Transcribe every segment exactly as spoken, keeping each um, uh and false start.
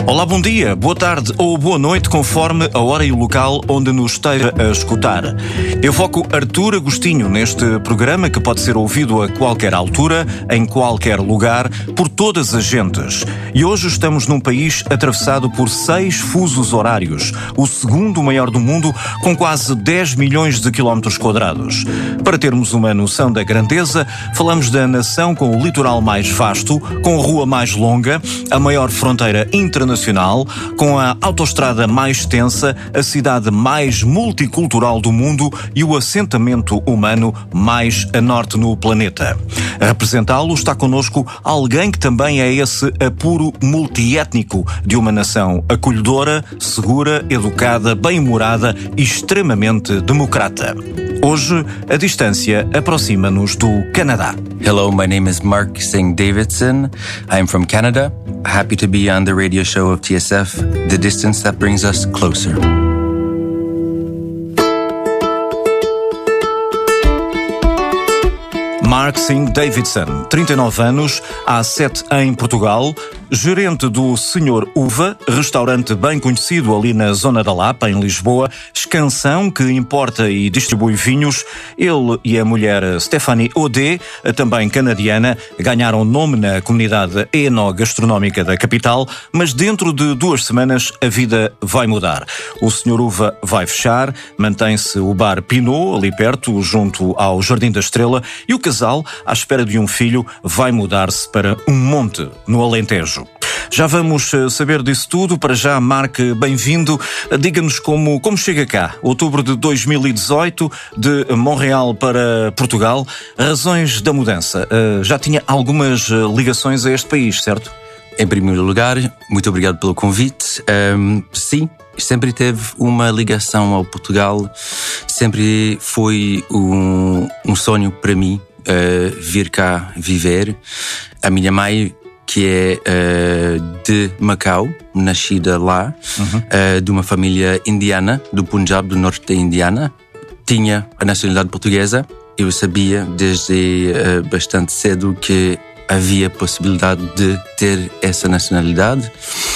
Olá, bom dia, boa tarde ou boa noite, conforme a hora e o local onde nos esteja a escutar. Eu foco Artur Agostinho neste programa que pode ser ouvido a qualquer altura, em qualquer lugar, por todas as gentes. E hoje estamos num país atravessado por seis fusos horários, o segundo maior do mundo, com quase dez milhões de quilómetros quadrados. Para termos uma noção da grandeza, falamos da nação com o litoral mais vasto, com a rua mais longa, a maior fronteira internacional, com a autoestrada mais extensa, a cidade mais multicultural do mundo e o assentamento humano mais a norte no planeta. A representá-lo está connosco alguém que também é esse apuro multiétnico de uma nação acolhedora, segura, educada, bem-humorada e extremamente democrata. Hoje, a distância aproxima-nos do Canadá. Hello, my name is Mark Singh Davidson. I'm from Canada. Happy to be on the radio show of T S F, The Distance That Brings Us Closer. Mark Singh Davidson, trinta e nove anos, há sete em Portugal, gerente do Senhor Uva, restaurante bem conhecido ali na zona da Lapa, em Lisboa, escansão que importa e distribui vinhos. Ele e a mulher Stephanie Audet, também canadiana, ganharam nome na comunidade enogastronómica da capital, mas dentro de duas semanas a vida vai mudar. O Senhor Uva vai fechar, mantém-se o bar Pinot, ali perto, junto ao Jardim da Estrela, e o casal, à espera de um filho, vai mudar-se para um monte no Alentejo. Já vamos saber disso tudo. Para já, Mark, bem-vindo. Diga-nos como, como chega cá. Outubro de dois mil e dezoito, de Montreal para Portugal. Razões da mudança. Já tinha algumas ligações a este país, certo? Em primeiro lugar, muito obrigado pelo convite. Um, sim, sempre teve uma ligação ao Portugal. Sempre foi um, um sonho para mim uh, vir cá viver. A minha mãe, que é uh, de Macau, nascida lá, uhum. uh, de uma família indiana, do Punjab, do norte da Indiana, tinha a nacionalidade portuguesa. Eu sabia desde uh, bastante cedo que havia possibilidade de ter essa nacionalidade.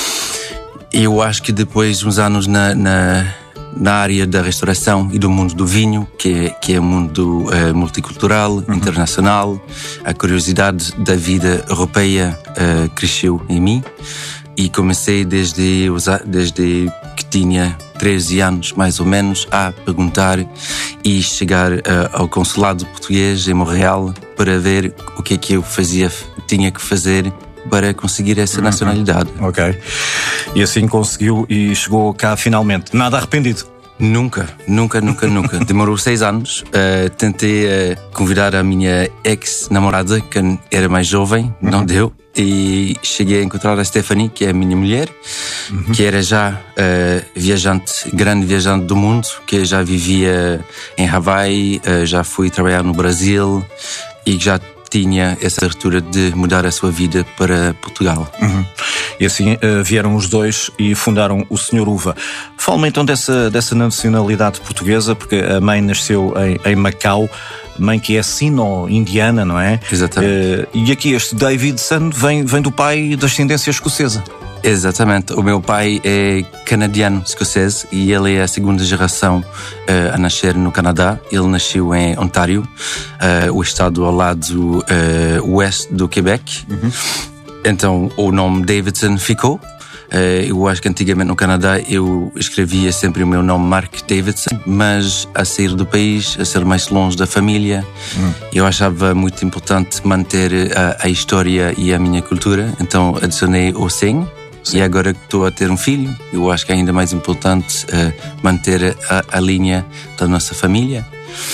Eu acho que depois de uns anos na, na, na área da restauração e do mundo do vinho, que é, que é um mundo uh, multicultural, uhum. internacional, a curiosidade da vida europeia uh, cresceu em mim e comecei desde, desde que tinha treze anos, mais ou menos, a perguntar e chegar uh, ao consulado português em Montreal para ver o que é que eu fazia, tinha que fazer para conseguir essa nacionalidade. Uhum. Ok. E assim conseguiu e chegou cá finalmente. Nada arrependido? Nunca, nunca, nunca, nunca. Demorou seis anos. Uh, tentei uh, convidar a minha ex-namorada, que era mais jovem, uhum. não deu. E cheguei a encontrar a Stephanie, que é a minha mulher, uhum. que era já uh, viajante, grande viajante do mundo, que já vivia em Hawaii, uh, já fui trabalhar no Brasil e já tinha essa abertura de mudar a sua vida para Portugal. Uhum. E assim uh, vieram os dois e fundaram o Senhor Uva. Fala-me então dessa, dessa nacionalidade portuguesa, porque a mãe nasceu em, em Macau, mãe que é sino-indiana, não é? Exatamente. Uh, e aqui este Davidson vem, vem do pai de ascendência escocesa. Exatamente. O meu pai é canadiano-escocese e ele é a segunda geração uh, a nascer no Canadá. Ele nasceu em Ontário, uh, o estado ao lado uh, oeste do Quebec. Uhum. Então o nome Davidson ficou. Uh, eu acho que antigamente no Canadá eu escrevia sempre o meu nome Mark Davidson, mas a sair do país, a ser mais longe da família, uhum. eu achava muito importante manter a, a história e a minha cultura. Então adicionei o Singh. Sim. E agora que estou a ter um filho, eu acho que é ainda mais importante uh, manter a, a linha da nossa família.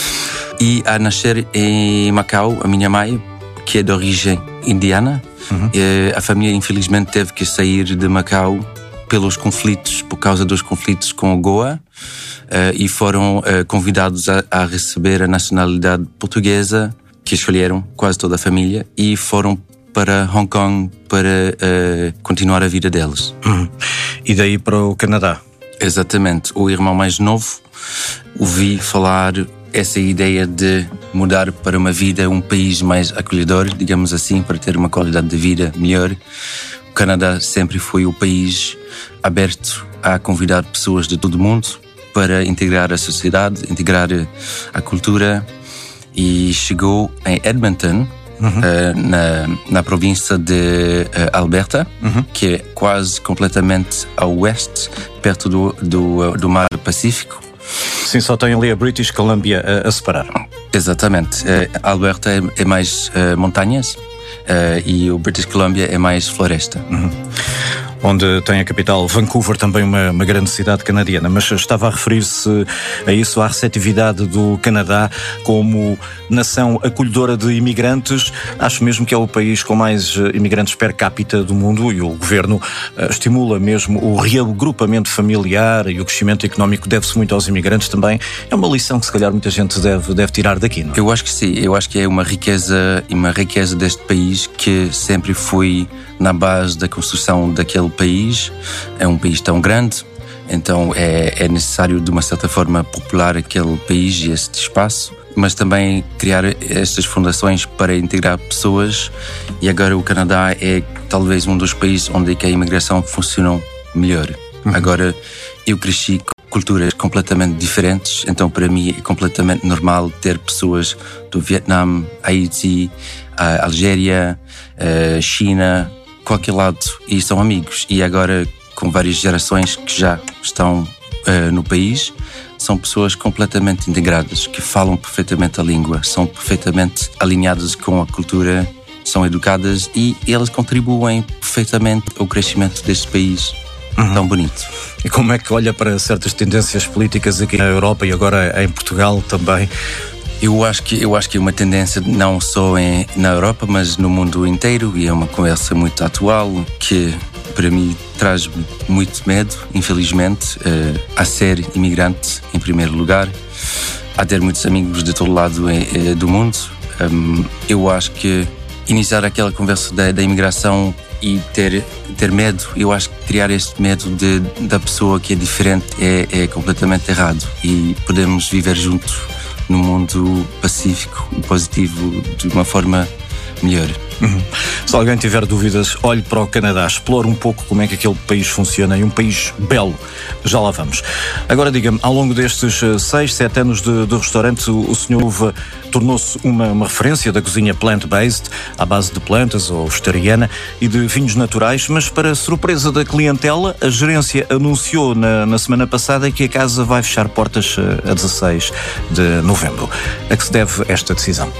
E a nascer em Macau, a minha mãe, que é de origem indiana, uhum. uh, a família infelizmente teve que sair de Macau pelos conflitos, por causa dos conflitos com o Goa, uh, e foram uh, convidados a, a receber a nacionalidade portuguesa, que escolheram quase toda a família, e foram para Hong Kong para uh, continuar a vida deles. Uhum. E daí para o Canadá? Exatamente. O irmão mais novo, ouvi falar essa ideia de mudar para uma vida, um país mais acolhedor, digamos assim, para ter uma qualidade de vida melhor. O Canadá sempre foi o país aberto a convidar pessoas de todo o mundo para integrar a sociedade, integrar a cultura, e chegou em Edmonton, uhum. uh, na, na província de uh, Alberta, uhum. que é quase completamente ao oeste, perto do, do, do Mar Pacífico. Sim, só tem ali a British Columbia a, a separar. Exatamente. Uh, Alberta é, é mais uh, montanhas uh, e o British Columbia é mais floresta. Uhum. Onde tem a capital Vancouver, também uma, uma grande cidade canadiana. Mas estava a referir-se a isso, à receptividade do Canadá como nação acolhedora de imigrantes. Acho mesmo que é o país com mais imigrantes per capita do mundo, e o governo uh, estimula mesmo o reagrupamento familiar, e o crescimento económico deve-se muito aos imigrantes também. É uma lição que se calhar muita gente deve, deve tirar daqui, não é? Eu acho que sim. Eu acho que é uma riqueza, uma riqueza deste país que sempre foi na base da construção daquele país. É um país tão grande, então é, é necessário de uma certa forma popular aquele país e este espaço, mas também criar estas fundações para integrar pessoas. E agora o Canadá é talvez um dos países onde a imigração funciona melhor. Uhum. Agora, eu cresci com culturas completamente diferentes, então para mim é completamente normal ter pessoas do Vietnã, Haiti, a Algéria, a China, qualquer lado, e são amigos. E agora, com várias gerações que já estão uh, no país, são pessoas completamente integradas, que falam perfeitamente a língua, são perfeitamente alinhadas com a cultura, são educadas, e elas contribuem perfeitamente ao crescimento deste país uhum. tão bonito. E como é que olha para certas tendências políticas aqui na Europa e agora em Portugal também? Eu acho que eu acho que é uma tendência não só em, na Europa, mas no mundo inteiro, e é uma conversa muito atual que para mim traz muito medo, infelizmente, uh, a ser imigrante em primeiro lugar, a ter muitos amigos de todo lado uh, do mundo. Um, eu acho que iniciar aquela conversa da, da imigração e ter ter medo, eu acho que criar este medo de, da pessoa que é diferente é, é completamente errado, e podemos viver juntos no mundo pacífico e positivo de uma forma melhor. Uhum. Se alguém tiver dúvidas, olhe para o Canadá, explore um pouco como é que aquele país funciona, e um país belo. Já lá vamos. Agora diga-me, ao longo destes seis, sete anos de, de restaurante, o, o senhor Uva tornou-se uma, uma referência da cozinha plant-based, à base de plantas ou vegetariana, e de vinhos naturais, mas para surpresa da clientela, a gerência anunciou na, na semana passada que a casa vai fechar portas a dezasseis de novembro. A que se deve esta decisão?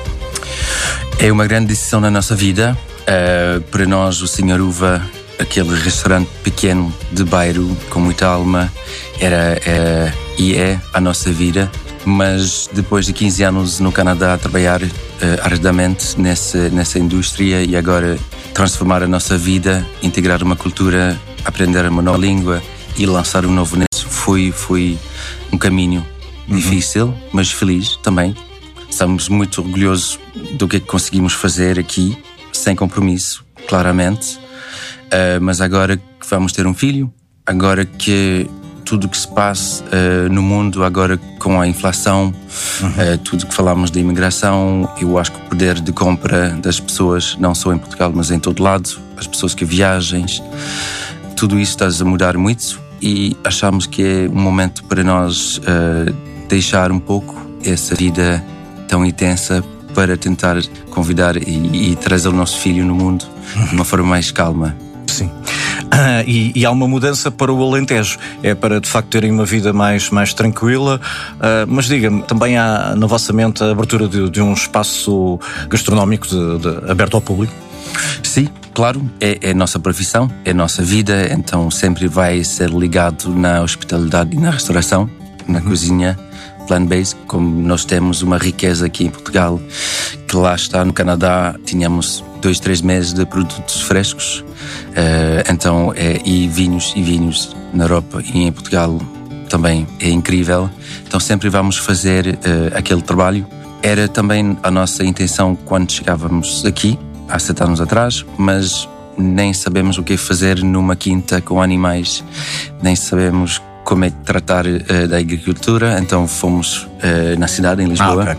É uma grande decisão na nossa vida. Uh, para nós, o senhor Uva, aquele restaurante pequeno de bairro, com muita alma, era é, e é a nossa vida. Mas depois de quinze anos no Canadá a trabalhar uh, arduamente nessa, nessa indústria, e agora transformar a nossa vida, integrar uma cultura, aprender uma nova língua e lançar um novo negócio, foi, foi um caminho uhum. difícil, mas feliz também. Estamos muito orgulhosos do que é que conseguimos fazer aqui, sem compromisso, claramente. Uh, mas agora que vamos ter um filho, agora que tudo o que se passa uh, no mundo, agora com a inflação, uhum. uh, tudo que falamos de imigração, eu acho que o poder de compra das pessoas, não só em Portugal, mas em todo lado, as pessoas que viajem, tudo isso está a mudar muito, e achamos que é um momento para nós uh, deixar um pouco essa vida tão intensa para tentar convidar e, e trazer o nosso filho no mundo de uma forma mais calma. Sim. Ah, e, e há uma mudança para o Alentejo. É para, de facto, terem uma vida mais, mais tranquila. Ah, mas diga-me, também há na vossa mente a abertura de, de um espaço gastronómico de, de, aberto ao público? Sim, claro. É, é a nossa profissão, é a nossa vida, então sempre vai ser ligado na hospitalidade e na restauração, na uhum. cozinha plant-based, como nós temos uma riqueza aqui em Portugal, que lá está no Canadá, tínhamos dois, três meses de produtos frescos, uh, então, é, e vinhos e vinhos na Europa e em Portugal também é incrível, então sempre vamos fazer uh, aquele trabalho. Era também a nossa intenção quando chegávamos aqui, há sete anos atrás, mas nem sabemos o que fazer numa quinta com animais, nem sabemos como é que tratar uh, da agricultura, então fomos uh, na cidade, em Lisboa, ah, okay.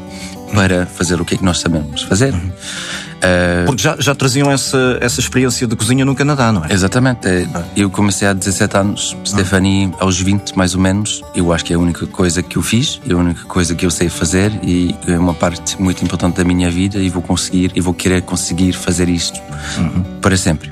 para fazer o que é que nós sabemos fazer. Uhum. Uh, Porque já, já traziam essa, essa experiência de cozinha no Canadá, não é? Exatamente. Eu comecei há dezassete anos, Stephanie aos vinte mais ou menos. Eu acho que é a única coisa que eu fiz, é a única coisa que eu sei fazer e é uma parte muito importante da minha vida e vou conseguir, e vou querer conseguir fazer isto uhum. para sempre.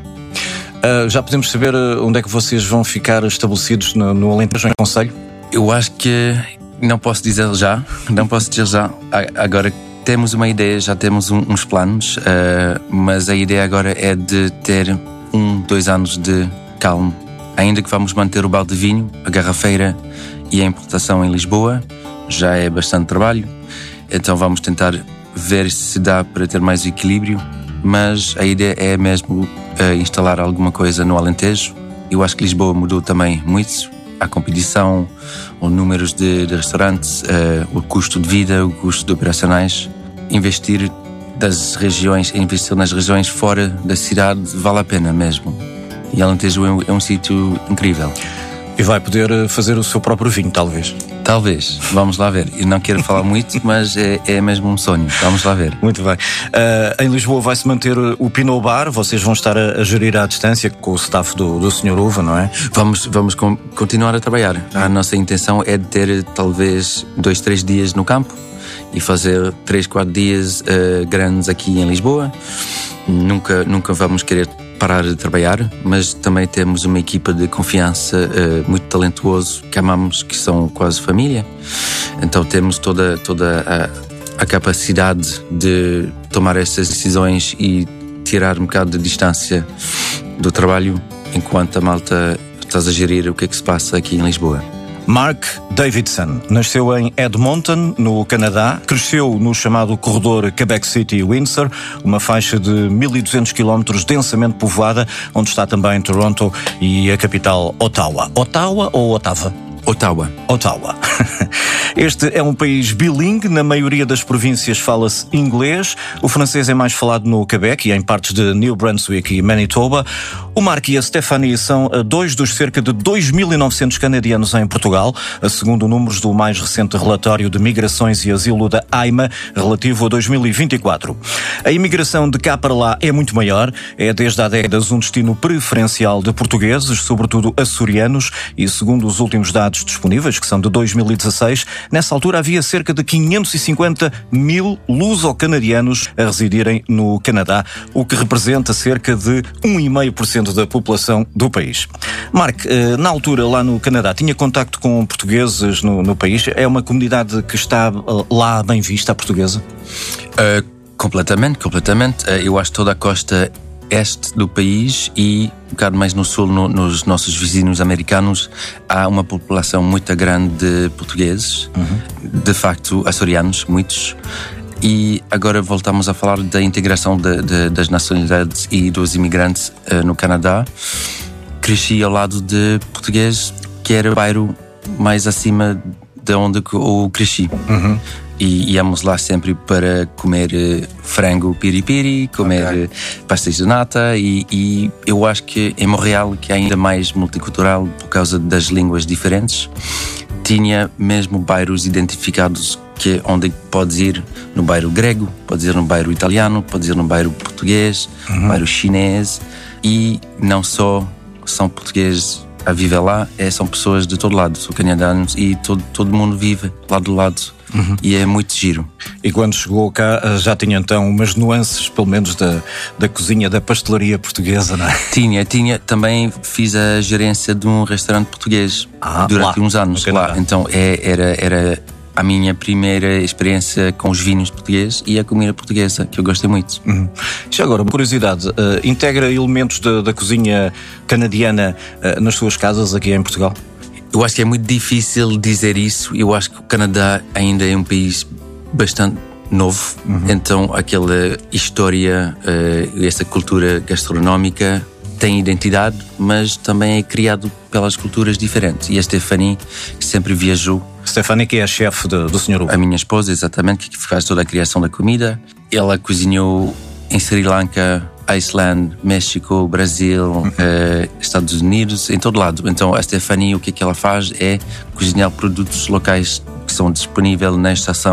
Uh, já podemos saber onde é que vocês vão ficar estabelecidos no, no Alentejo, em Conselho? Eu acho que não posso dizer já, não posso dizer já. Agora temos uma ideia, já temos um, uns planos, uh, mas a ideia agora é de ter um, dois anos de calma. Ainda que vamos manter o balde de vinho, a garrafeira e a importação em Lisboa, já é bastante trabalho. Então vamos tentar ver se dá para ter mais equilíbrio, mas a ideia é mesmo uh, instalar alguma coisa no Alentejo. Eu acho que Lisboa mudou também muito. A competição, os números de, de restaurantes, uh, o custo de vida, o custo de operacionais. Investir das regiões, investir nas regiões fora da cidade vale a pena mesmo. E Alentejo é um, é um sítio incrível. E vai poder fazer o seu próprio vinho, talvez? Talvez, vamos lá ver. Eu não quero falar muito, mas é, é mesmo um sonho. Vamos lá ver. Muito bem. Uh, em Lisboa vai-se manter o Pinot Bar. Vocês vão estar a, a gerir à distância com o staff do, do senhor Uva, não é? Vamos, vamos com, continuar a trabalhar. A nossa intenção é de ter talvez dois, três dias no campo e fazer três, quatro dias uh, grandes aqui em Lisboa. Nunca, nunca vamos querer parar de trabalhar, mas também temos uma equipa de confiança uh, muito talentuoso, que amamos, que são quase família. Então temos toda, toda a, a capacidade de tomar essas decisões e tirar um bocado de distância do trabalho, enquanto a malta está a gerir o que é que se passa aqui em Lisboa. Mark Davidson nasceu em Edmonton, no Canadá, cresceu no chamado corredor Quebec City-Windsor, uma faixa de mil e duzentos quilómetros densamente povoada, onde está também Toronto e a capital Ottawa. Ottawa ou Ottawa? Ottawa. Ottawa. Este é um país bilingue, na maioria das províncias fala-se inglês, o francês é mais falado no Quebec e em partes de New Brunswick e Manitoba. O Mark e a Stephanie são dois dos cerca de dois mil e novecentos canadianos em Portugal, segundo números do mais recente relatório de migrações e asilo da A I M A, relativo a dois mil e vinte e quatro. A imigração de cá para lá é muito maior, é desde há décadas um destino preferencial de portugueses, sobretudo açorianos, e segundo os últimos dados disponíveis, que são de dois mil e dezasseis, nessa altura havia cerca de quinhentos e cinquenta mil luso-canadianos a residirem no Canadá, o que representa cerca de um vírgula cinco por cento da população do país. Mark, na altura lá no Canadá, tinha contacto com portugueses no, no país? É uma comunidade que está lá bem vista, a portuguesa? Uh, completamente, completamente. Uh, eu acho que toda a costa este do país e um bocado mais no sul, no, nos nossos vizinhos americanos, há uma população muito grande de portugueses, uhum. de facto açorianos, muitos. E agora voltamos a falar da integração de, de, das nacionalidades e dos imigrantes uh, no Canadá. Cresci ao lado de português, que era o bairro mais acima de onde eu cresci. Uhum. E íamos lá sempre para comer uh, frango piripiri, comer okay. uh, pastéis de nata e, e eu acho que em Montreal, que é ainda mais multicultural por causa das línguas diferentes, tinha mesmo bairros identificados que é onde podes ir no bairro grego, podes ir no bairro italiano, podes ir no bairro português, uhum. no bairro chinês, e não só são portugueses a viver lá, é, são pessoas de todo lado, são canadianos e todo, todo mundo vive lado a lado. Uhum. E é muito giro. E quando chegou cá já tinha então umas nuances, pelo menos da, da cozinha, da pastelaria portuguesa, não é? Tinha, tinha. Também fiz a gerência de um restaurante português ah, durante lá, uns anos lá. Então é, era, era a minha primeira experiência com os vinhos portugueses e a comida portuguesa, que eu gostei muito. Uhum. Já agora, uma curiosidade, uh, integra elementos da, da cozinha canadiana uh, nas suas casas aqui em Portugal? Eu acho que é muito difícil dizer isso. Eu acho que o Canadá ainda é um país bastante novo. Uhum. Então aquela história, uh, essa cultura gastronómica tem identidade, mas também é criado pelas culturas diferentes. E a Stephanie, que sempre viajou. Stephanie, que é a chefe do senhor Uva. A minha esposa, exatamente, que faz toda a criação da comida. Ela cozinhou em Sri Lanka, Iceland, México, Brasil, uhum. uh, Estados Unidos, em todo lado. Então a Stephanie, o que é que ela faz é cozinhar produtos locais que são disponíveis na estação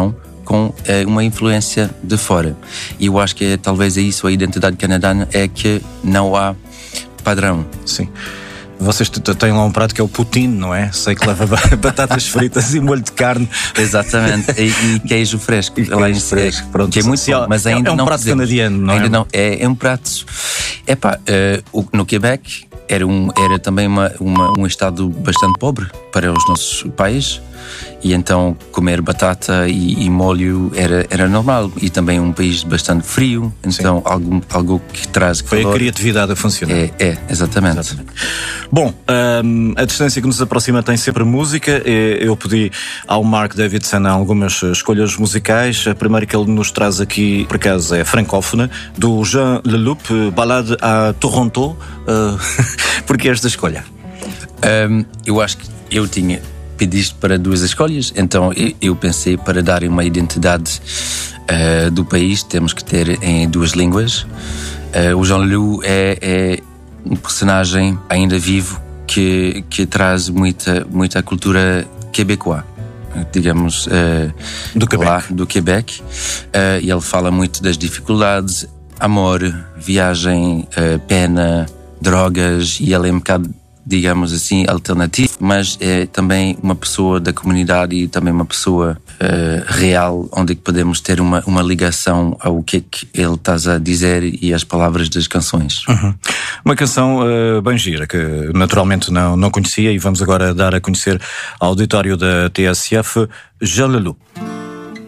com uh, uma influência de fora. E eu acho que é, talvez é isso, a identidade canadiana, é que não há padrão. Sim. Vocês têm lá um prato que é o poutine, não é? Sei que leva batatas fritas e molho de carne. Exatamente, e, e queijo fresco. E queijo fresco, pronto. Que é muito bom, mas ainda é um não prato fizemos. canadiano, não ainda é? Não, é, é um prato... Epá, uh, no Quebec era, um, era também uma, uma, um estado bastante pobre para os nossos pais. E então comer batata e, e molho era, era normal. E também um país bastante frio. Então algo, algo que traz Foi calor. a criatividade a funcionar. É, é exatamente. exatamente. Bom, um, a distância que nos aproxima tem sempre música. Eu pedi ao Mark Davidson algumas escolhas musicais. A primeira que ele nos traz aqui, por acaso, é francófona, do Jean Leloup, Ballade à Toronto. Uh, Porquê esta escolha? Um, eu acho que eu tinha... pediste para duas escolhas, então eu pensei, para dar uma identidade uh, do país, temos que ter em duas línguas. Uh, o Jean Leloup é, é um personagem ainda vivo que, que traz muita, muita cultura quebecoa, digamos, uh, do Quebec. Lá, do Quebec. Uh, e ele fala muito das dificuldades, amor, viagem, uh, pena, drogas, e ele é um bocado, digamos assim, alternativo, mas é também uma pessoa da comunidade e também uma pessoa uh, real, onde podemos ter uma, uma ligação ao que é que ele está a dizer e às palavras das canções. Uhum. Uma canção uh, bem gira, que naturalmente não, não conhecia, e vamos agora dar a conhecer ao auditório da T S F, Jean Leloup.